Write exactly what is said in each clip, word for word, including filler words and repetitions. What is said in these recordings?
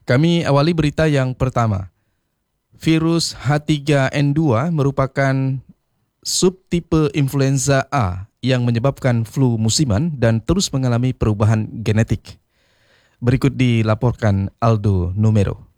Kami awali berita yang pertama. Virus H tiga N dua merupakan subtipe influenza A yang menyebabkan flu musiman dan terus mengalami perubahan genetik. Berikut dilaporkan Aldo Numero.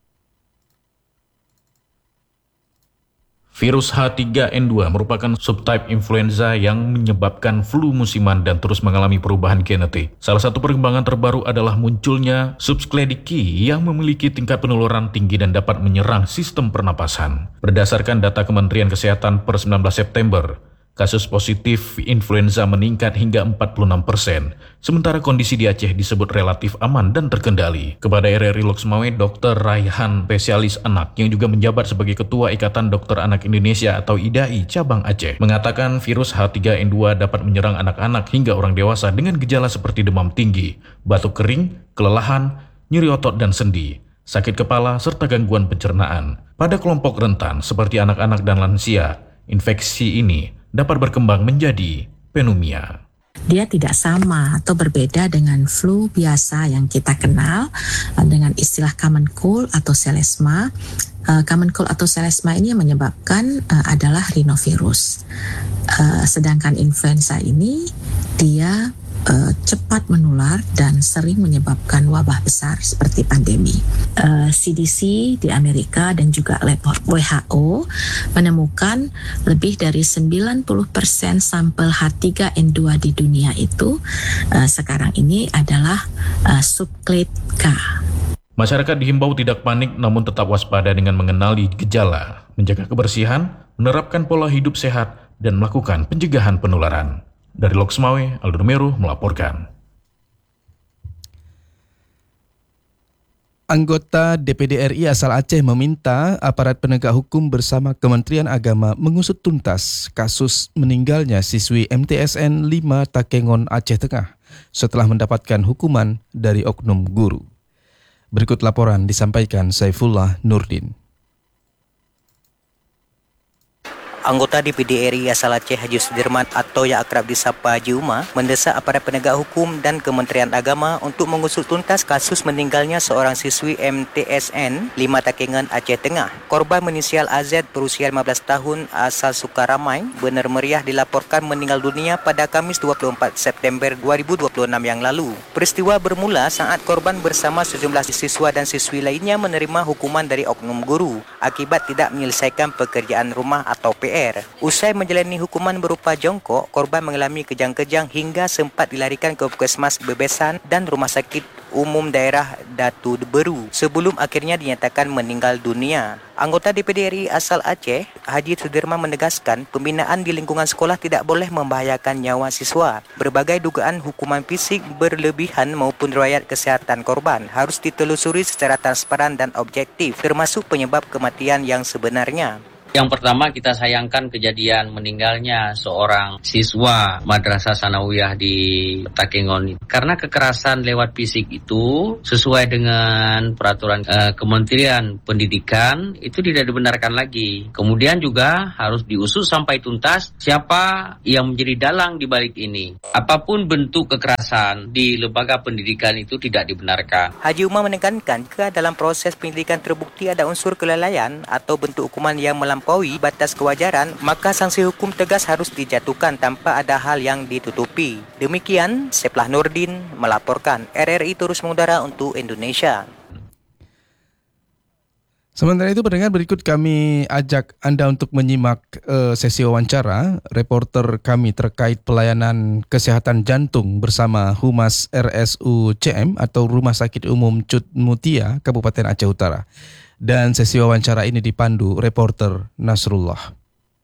Virus H tiga N dua merupakan subtype influenza yang menyebabkan flu musiman dan terus mengalami perubahan genetik. Salah satu perkembangan terbaru adalah munculnya subcladici yang memiliki tingkat penularan tinggi dan dapat menyerang sistem pernapasan. Berdasarkan data Kementerian Kesehatan per sembilan belas September, kasus positif influenza meningkat hingga empat puluh enam persen, sementara kondisi di Aceh disebut relatif aman dan terkendali. Kepada R R I Lok Semawe, Dokter Raihan, spesialis anak yang juga menjabat sebagai Ketua Ikatan Dokter Anak Indonesia atau I D A I Cabang Aceh, mengatakan virus H tiga N dua dapat menyerang anak-anak hingga orang dewasa dengan gejala seperti demam tinggi, batuk kering, kelelahan, nyeri otot dan sendi, sakit kepala, serta gangguan pencernaan. Pada kelompok rentan seperti anak-anak dan lansia, infeksi ini dapat berkembang menjadi pneumonia. Dia tidak sama atau berbeda dengan flu biasa yang kita kenal dengan istilah common cold atau selesma. Uh, common cold atau selesma ini yang menyebabkan uh, adalah rhinovirus. Uh, sedangkan influenza ini dia Uh, cepat menular dan sering menyebabkan wabah besar seperti pandemi. Uh, C D C di Amerika dan juga W H O menemukan lebih dari sembilan puluh persen sampel H tiga N dua di dunia itu uh, sekarang ini adalah uh, subclade K. Masyarakat dihimbau tidak panik namun tetap waspada dengan mengenali gejala, menjaga kebersihan, menerapkan pola hidup sehat, dan melakukan pencegahan penularan. Dari Lok Semawe, Aldo Numero melaporkan. Anggota D P D R I asal Aceh meminta aparat penegak hukum bersama Kementerian Agama mengusut tuntas kasus meninggalnya siswi M T S N lima Takengon Aceh Tengah setelah mendapatkan hukuman dari oknum guru. Berikut laporan disampaikan Saifullah Nurdin. Anggota D P D R I asal Aceh Haji Sudirman atau yang akrab disapa Haji Umar mendesak aparat penegak hukum dan Kementerian Agama untuk mengusut tuntas kasus meninggalnya seorang siswi M T S N lima Takengon Aceh Tengah. Korban berinisial A Z berusia lima belas tahun asal Sukaramai benar meriah dilaporkan meninggal dunia pada Kamis dua puluh empat September dua ribu dua puluh enam yang lalu. Peristiwa bermula saat korban bersama sejumlah siswa dan siswi lainnya menerima hukuman dari oknum guru akibat tidak menyelesaikan pekerjaan rumah atau P R. Usai menjalani hukuman berupa jongkok, korban mengalami kejang-kejang hingga sempat dilarikan ke Puskesmas Bebesan dan Rumah Sakit Umum Daerah Datu Beru sebelum akhirnya dinyatakan meninggal dunia. Anggota D P D R I asal Aceh, Haji Sudirman menegaskan pembinaan di lingkungan sekolah tidak boleh membahayakan nyawa siswa. Berbagai dugaan hukuman fisik berlebihan maupun riwayat kesihatan korban harus ditelusuri secara transparan dan objektif, termasuk penyebab kematian yang sebenarnya. Yang pertama, kita sayangkan kejadian meninggalnya seorang siswa Madrasah Sanawiyah di Takengon. Karena kekerasan lewat fisik itu sesuai dengan peraturan eh, Kementerian Pendidikan itu tidak dibenarkan lagi. Kemudian juga harus diusut sampai tuntas siapa yang menjadi dalang di balik ini. Apapun bentuk kekerasan di lembaga pendidikan itu tidak dibenarkan. Haji Umar menekankan jika dalam proses pendidikan terbukti ada unsur kelalaian atau bentuk hukuman yang melampaui melampaui batas kewajaran, maka sanksi hukum tegas harus dijatuhkan tanpa ada hal yang ditutupi. Demikian, Saifullah Nurdin melaporkan. R R I terus mengudara untuk Indonesia. Sementara itu, pendengar, berikut kami ajak Anda untuk menyimak uh, sesi wawancara reporter kami terkait pelayanan kesehatan jantung bersama Humas R S U C M atau Rumah Sakit Umum Cut Mutia, Kabupaten Aceh Utara. Dan sesi wawancara ini dipandu reporter Nasrullah.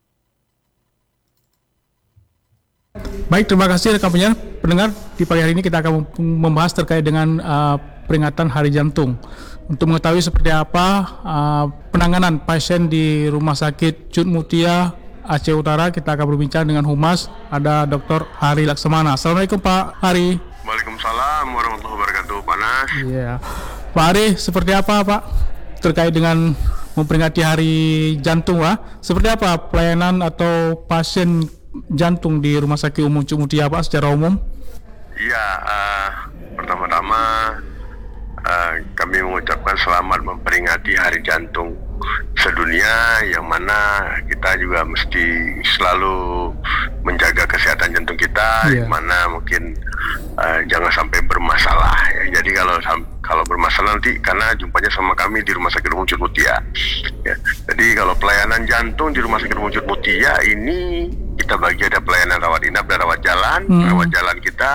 Baik, terima kasih rekan pendengar. Di pagi hari ini kita akan membahas terkait dengan uh, peringatan Hari Jantung. Untuk mengetahui seperti apa uh, penanganan pasien di Rumah Sakit Cut Mutia Aceh Utara, kita akan berbincang dengan Humas, ada Doktor Hari Laksamana. Assalamualaikum Pak Hari. Waalaikumsalam warahmatullahi wabarakatuh, Pak Nas. Iya, Pak Hari, seperti apa Pak terkait dengan memperingati Hari Jantung, Pak? Seperti apa pelayanan atau pasien jantung di Rumah Sakit Umum Cut Mutia, Pak, secara umum? Iya, uh, pertama-tama uh, kami mengucapkan selamat Jumat memperingati Hari Jantung Sedunia, yang mana kita juga mesti selalu menjaga kesehatan jantung kita, yeah. yang mana mungkin uh, jangan sampai bermasalah. Ya. Jadi kalau kalau bermasalah nanti karena jumpanya sama kami di Rumah Sakit Umum Cut Mutia. Ya. Jadi kalau pelayanan jantung di Rumah Sakit Umum Cut Mutia ini kita bagi ada pelayanan rawat inap dan rawat jalan. Hmm. Rawat jalan kita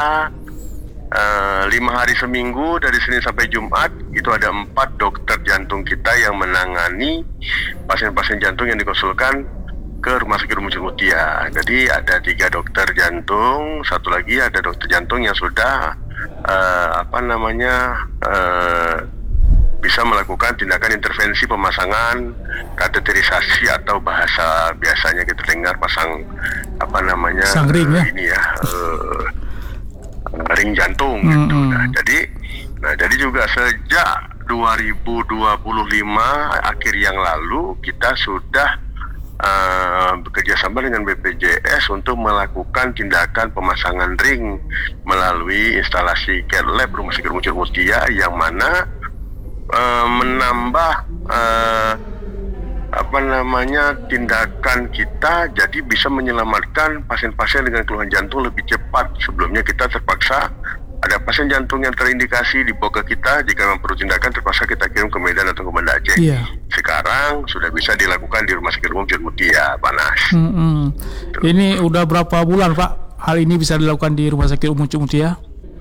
Uh, lima hari seminggu dari Senin sampai Jumat itu ada empat dokter jantung kita yang menangani pasien-pasien jantung yang dikonsulkan ke Rumah Sakit Umum Cut Mutia. Jadi ada tiga dokter jantung, satu lagi ada dokter jantung yang sudah uh, apa namanya uh, bisa melakukan tindakan intervensi pemasangan kateterisasi atau bahasa biasanya kita dengar pasang apa namanya Sangring, ya? uh, ini ya. Uh, ring jantung hmm, gitu. Hmm. Nah, jadi nah jadi juga sejak dua ribu dua puluh lima akhir yang lalu kita sudah uh, bekerja sama dengan B P J S untuk melakukan tindakan pemasangan ring melalui instalasi cath lab Rumah Sakit Umum Cut Mutia, yang mana uh, menambah uh, apa namanya tindakan kita, jadi bisa menyelamatkan pasien-pasien dengan keluhan jantung lebih cepat. Sebelumnya kita terpaksa ada pasien jantung yang terindikasi dibawa ke kita, jika memang perlu tindakan terpaksa kita kirim ke Medan atau ke Banda Aceh. Yeah. Sekarang sudah bisa dilakukan di Rumah Sakit Umum Cut Mutia, Panas. Mm-hmm. Ini udah berapa bulan Pak hal ini bisa dilakukan di Rumah Sakit Umum Cut Mutia?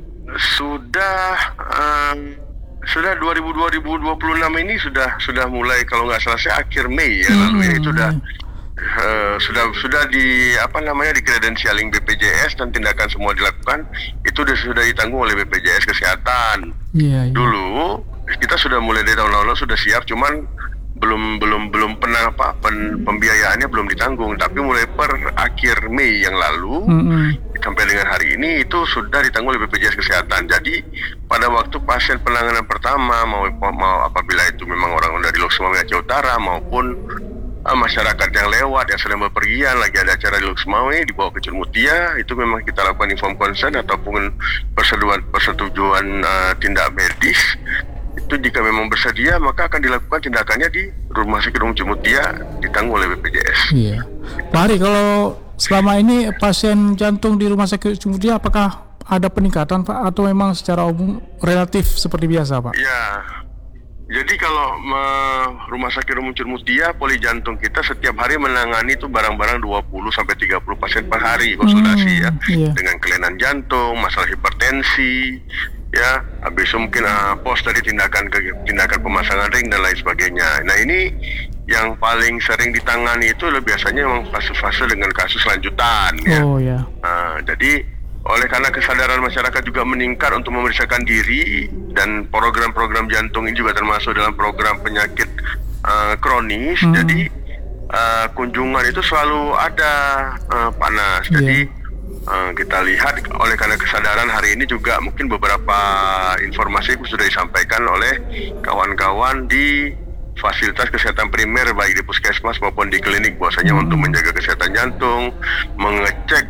Sudah um, Sudah dua ribu dua puluh enam ini sudah sudah mulai, kalau nggak salah saya akhir Mei ya hmm. lalu ya, itu sudah uh, sudah sudah di apa namanya di credentialing B P J S dan tindakan semua dilakukan itu sudah sudah ditanggung oleh B P J S Kesehatan. Yeah, yeah. Dulu kita sudah mulai dari tahun lalu sudah siap, cuman belum belum belum pernah apa pen, pembiayaannya belum ditanggung, tapi mulai per akhir Mei yang lalu mm-hmm. sampai dengan hari ini itu sudah ditanggung oleh B P J S Kesehatan. Jadi pada waktu pasien penanganan pertama mau mau apabila itu memang orang dari Loksmawe Aceh Utara maupun uh, masyarakat yang lewat yang sedang berpergian lagi ada acara di Loksmawe dibawa ke Cut Mutia, itu memang kita lakukan inform consent ataupun persetujuan persetujuan uh, tindak medis. Itu jika memang bersedia maka akan dilakukan tindakannya di Rumah Sakit Umum Cut Mutia ditanggung oleh B P J S. Iya. Pak Hari, kalau selama ini pasien jantung di Rumah Sakit Cut Mutia apakah ada peningkatan Pak atau memang secara umum relatif seperti biasa Pak? Ya. Jadi kalau uh, Rumah Sakit Umum Cut Mutia poli jantung kita setiap hari menangani itu barang-barang dua puluh sampai tiga puluh pasien per hari konsultasi hmm, ya. Iya. Dengan kelainan jantung, masalah hipertensi, ya, habis itu mungkin uh, pos dari tindakan ke tindakan pemasangan ring dan lain sebagainya. Nah ini yang paling sering ditangani itu biasanya memang fase-fase dengan kasus lanjutan. Oh ya. Uh, jadi oleh karena kesadaran masyarakat juga meningkat untuk memeriksakan diri dan program-program jantung ini juga termasuk dalam program penyakit uh, kronis. Hmm. Jadi uh, kunjungan itu selalu ada uh, Panas. Yeah. Jadi Uh, kita lihat oleh karena kesadaran hari ini juga mungkin beberapa informasi sudah disampaikan oleh kawan-kawan di fasilitas kesehatan primer baik di puskesmas maupun di klinik bahwasanya hmm. untuk menjaga kesehatan jantung, mengecek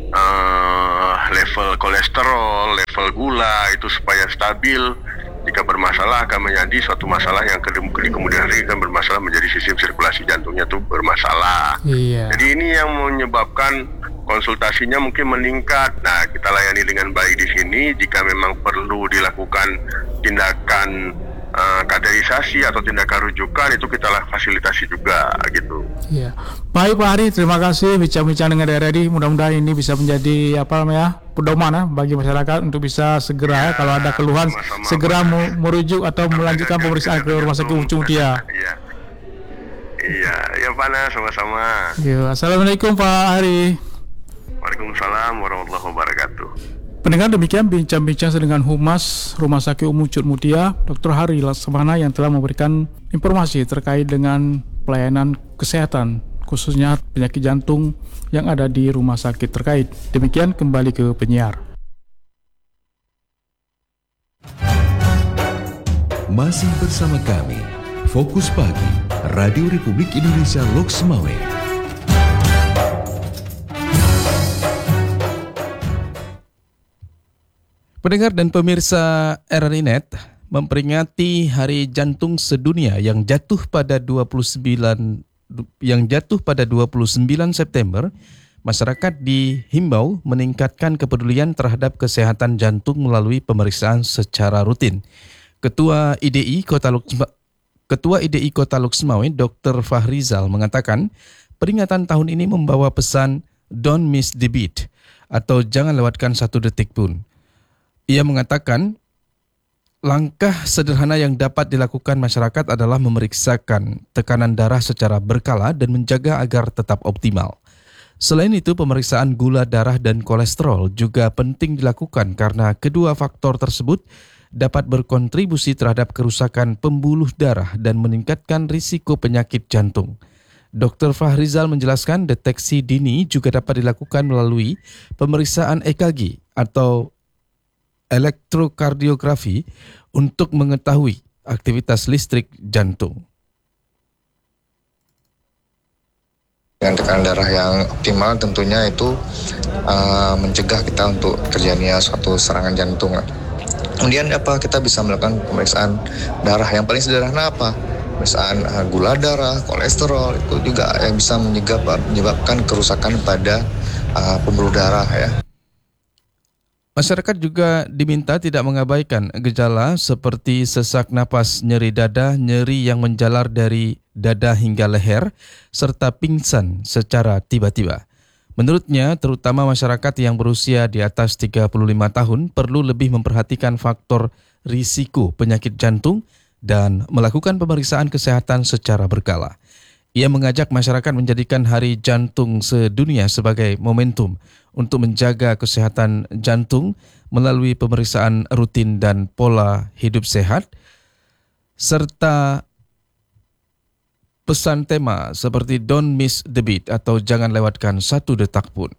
uh, level kolesterol, level gula itu supaya stabil. Jika bermasalah akan menjadi suatu masalah yang ke- di kemudian hari akan bermasalah menjadi sistem sirkulasi jantungnya itu bermasalah. Iya. Jadi ini yang menyebabkan konsultasinya mungkin meningkat. Nah, kita layani dengan baik di sini. Jika memang perlu dilakukan tindakan uh, kateterisasi atau tindakan rujukan itu kita lah fasilitasi juga gitu. Iya. Baik Pak Hari, terima kasih bincang-bincang dengan daerah ini. Mudah-mudahan ini bisa menjadi apa namanya pedoman ya, bagi masyarakat untuk bisa segera ya, kalau ada keluhan sama-sama segera mu- merujuk atau melanjutkan pemeriksaan ke Rumah Sakit Umum Cut Mutia. Iya. Iya, ya Panas sama-sama. Iya. Assalamualaikum Pak Hari. Waalaikumsalam warahmatullahi wabarakatuh. Pendengar, demikian bincang-bincang dengan Humas Rumah Sakit Umum Cut Mutia, Doktor Hari Laksamana yang telah memberikan informasi terkait dengan pelayanan kesehatan khususnya penyakit jantung yang ada di rumah sakit terkait. Demikian kembali ke penyiar. Masih bersama kami, Fokus Pagi, Radio Republik Indonesia Loksmawe. Pendengar dan pemirsa R R I Net, memperingati Hari Jantung Sedunia yang jatuh pada dua puluh sembilan yang jatuh pada dua puluh sembilan September, masyarakat dihimbau meningkatkan kepedulian terhadap kesehatan jantung melalui pemeriksaan secara rutin. Ketua I D I Kota Luxma, Ketua I D I Kota Luxmawe, Doktor Fahrizal mengatakan, peringatan tahun ini membawa pesan "Don't miss the beat" atau jangan lewatkan satu detik pun. Ia mengatakan, langkah sederhana yang dapat dilakukan masyarakat adalah memeriksakan tekanan darah secara berkala dan menjaga agar tetap optimal. Selain itu, pemeriksaan gula darah dan kolesterol juga penting dilakukan karena kedua faktor tersebut dapat berkontribusi terhadap kerusakan pembuluh darah dan meningkatkan risiko penyakit jantung. Doktor Fahrizal menjelaskan deteksi dini juga dapat dilakukan melalui pemeriksaan E K G atau elektrokardiografi untuk mengetahui aktivitas listrik jantung. Dengan tekanan darah yang optimal tentunya itu uh, mencegah kita untuk terjadinya suatu serangan jantung. Kemudian apa, kita bisa melakukan pemeriksaan darah yang paling sederhana apa? Pemeriksaan uh, gula darah, kolesterol, itu juga yang bisa menyebabkan kerusakan pada uh, pembuluh darah ya. Masyarakat juga diminta tidak mengabaikan gejala seperti sesak napas, nyeri dada, nyeri yang menjalar dari dada hingga leher, serta pingsan secara tiba-tiba. Menurutnya, terutama masyarakat yang berusia di atas tiga puluh lima tahun perlu lebih memperhatikan faktor risiko penyakit jantung dan melakukan pemeriksaan kesehatan secara berkala. Ia mengajak masyarakat menjadikan Hari Jantung Sedunia sebagai momentum untuk menjaga kesehatan jantung melalui pemeriksaan rutin dan pola hidup sehat, serta pesan tema seperti "Don't miss the beat" atau jangan lewatkan satu detak pun.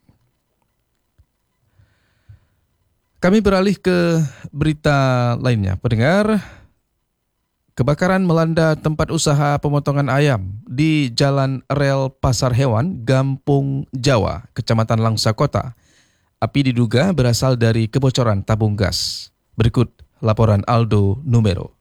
Kami beralih ke berita lainnya. Pendengar, kebakaran melanda tempat usaha pemotongan ayam di Jalan Rel Pasar Hewan, Gampung Jawa, Kecamatan Langsa Kota. Api diduga berasal dari kebocoran tabung gas. Berikut laporan Aldo Numero.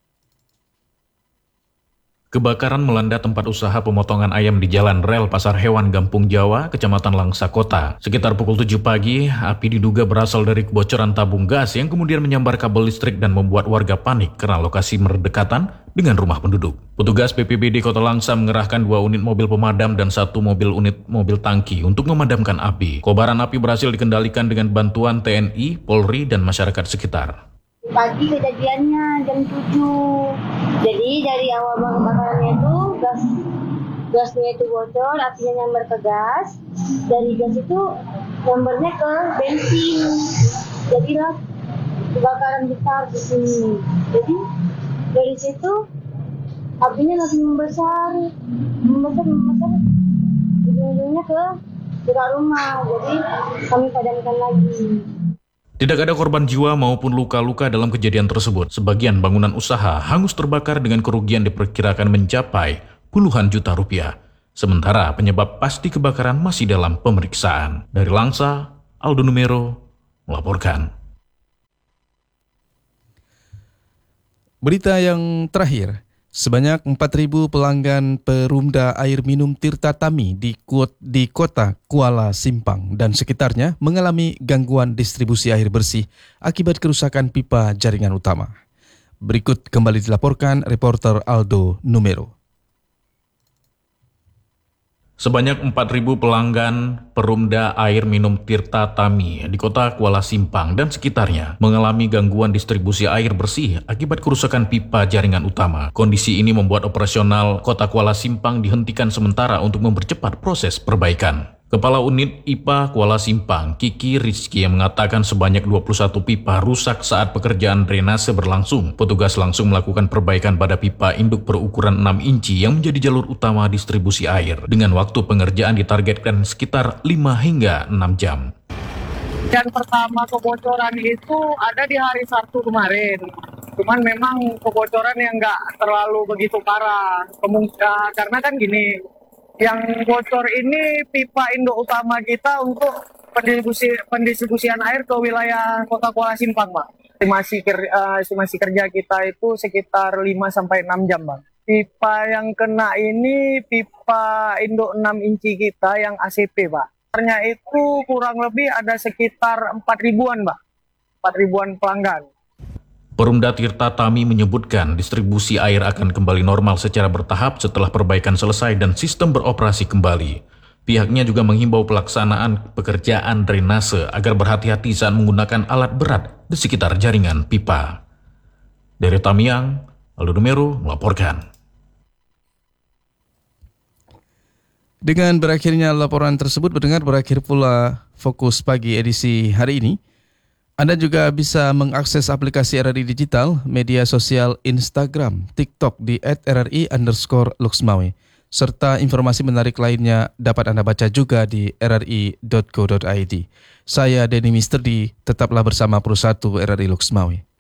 Kebakaran melanda tempat usaha pemotongan ayam di Jalan Rel Pasar Hewan Gampung Jawa, Kecamatan Langsa Kota. Sekitar pukul tujuh pagi, api diduga berasal dari kebocoran tabung gas yang kemudian menyambar kabel listrik dan membuat warga panik karena lokasi berdekatan dengan rumah penduduk. Petugas B P B D Kota Langsa mengerahkan dua unit mobil pemadam dan satu mobil unit mobil tangki untuk memadamkan api. Kobaran api berhasil dikendalikan dengan bantuan T N I, Polri, dan masyarakat sekitar. Pagi kejadiannya jam tujuh. Jadi dari awal kebakarannya itu gas gasnya itu bocor, apinya nyambar ke gas. Dari gas itu nyambarnya ke bensin. Jadilah kebakaran besar di sini. Jadi dari situ apinya langsung membesar, membesar, membesar. Ujung-ujungnya ke dekat rumah. Jadi kami padamkan lagi. Tidak ada korban jiwa maupun luka-luka dalam kejadian tersebut. Sebagian bangunan usaha hangus terbakar dengan kerugian diperkirakan mencapai puluhan juta rupiah. Sementara penyebab pasti kebakaran masih dalam pemeriksaan. Dari Langsa, Aldo Numero melaporkan. Berita yang terakhir. Sebanyak empat ribu pelanggan Perumda Air Minum Tirta Tami di, di kota Kuala Simpang dan sekitarnya mengalami gangguan distribusi air bersih akibat kerusakan pipa jaringan utama. Berikut kembali dilaporkan reporter Aldo Numero. Sebanyak empat ribu pelanggan Perumda Air Minum Tirta Tami di kota Kuala Simpang dan sekitarnya mengalami gangguan distribusi air bersih akibat kerusakan pipa jaringan utama. Kondisi ini membuat operasional kota Kuala Simpang dihentikan sementara untuk mempercepat proses perbaikan. Kepala Unit I P A Kuala Simpang, Kiki Rizky, yang mengatakan sebanyak dua puluh satu pipa rusak saat pekerjaan drainase berlangsung. Petugas langsung melakukan perbaikan pada pipa induk berukuran enam inci yang menjadi jalur utama distribusi air. Dengan waktu pengerjaan ditargetkan sekitar lima hingga enam jam. Yang pertama kebocoran itu ada di hari Sabtu kemarin. Cuman memang kebocoran yang nggak terlalu begitu parah. Kemungkinan karena kan gini, yang bocor ini pipa induk utama kita untuk pendistribusi pendistribusian air ke wilayah Kota Kuala Simpang, Pak. Estimasi, ker, uh, estimasi kerja kita itu sekitar lima sampai enam jam, Bang. Pipa yang kena ini pipa induk enam inci kita yang A C P, Pak. Ternyata itu kurang lebih ada sekitar empat ribuan, Pak. empat ribuan pelanggan. Perumda Tirta Tami menyebutkan distribusi air akan kembali normal secara bertahap setelah perbaikan selesai dan sistem beroperasi kembali. Pihaknya juga menghimbau pelaksanaan pekerjaan drainase agar berhati-hati saat menggunakan alat berat di sekitar jaringan pipa. Dari Tamiang, Aldo Numero melaporkan. Dengan berakhirnya laporan tersebut, mendengar berakhir pula Fokus Pagi edisi hari ini. Anda juga bisa mengakses aplikasi R R I Digital, media sosial Instagram, TikTok di et R R I underscore Luxmawe. Serta informasi menarik lainnya dapat Anda baca juga di r r i dot co dot i d. Saya Denny Mister D, tetaplah bersama Pro satu R R I Luxmawe.